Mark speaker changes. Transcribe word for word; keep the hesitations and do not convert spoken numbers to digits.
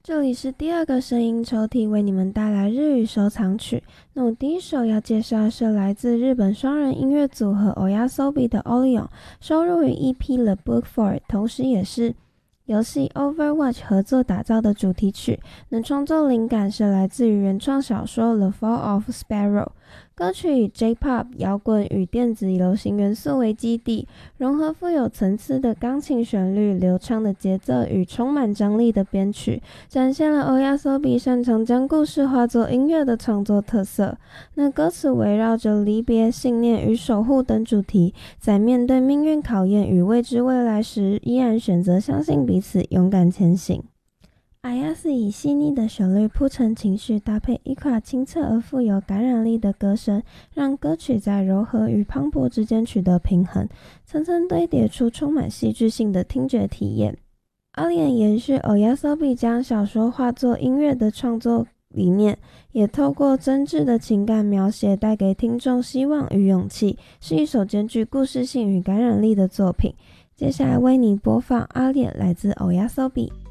Speaker 1: 这里是第二个声音抽屉，为你们带来日语收藏曲。那我第一首要介绍的是来自日本双人音乐组合 Oyasobi 的 Orion， 收录于 E P The Book For， 同时也是游戏 Overwatch 合作打造的主题曲。那创作灵感是来自于原创小说 The Fall of Sparrow。歌曲以 J-Pop 摇滚与电子流行元素为基地，融合富有层次的钢琴旋律、流畅的节奏与充满张力的编曲，展现了 Oyasobi 擅长将故事化作音乐的创作特色。那歌词围绕着离别、信念与守护等主题，在面对命运考验与未知未来时，依然选择相信彼此，勇敢前行。Ayase 以细腻的旋律铺陈情绪，搭配一卡清澈而富有感染力的歌声，让歌曲在柔和与磅礴之间取得平衡，层层堆叠出充满戏剧性的听觉体验。Orion 延续 Oyasobi 将小说化作音乐的创作理念，也透过真挚的情感描写带给听众希望与勇气，是一首兼具故事性与感染力的作品。接下来为你播放 Orion 来自 Oyasobi。